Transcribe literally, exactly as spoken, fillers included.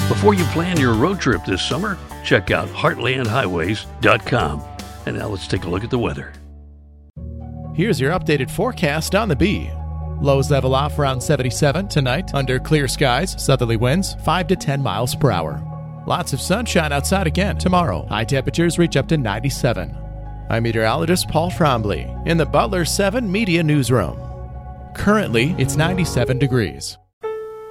Before you plan your road trip this summer, check out heartland highways dot com. And now let's take a look at the weather. Here's your updated forecast on the Bee. Lows level off around seventy-seven tonight under clear skies, southerly winds five to ten miles per hour. Lots of sunshine outside again tomorrow. High temperatures reach up to ninety-seven. I'm meteorologist Paul Trombley in the Butler seven Media Newsroom. Currently, it's ninety-seven degrees.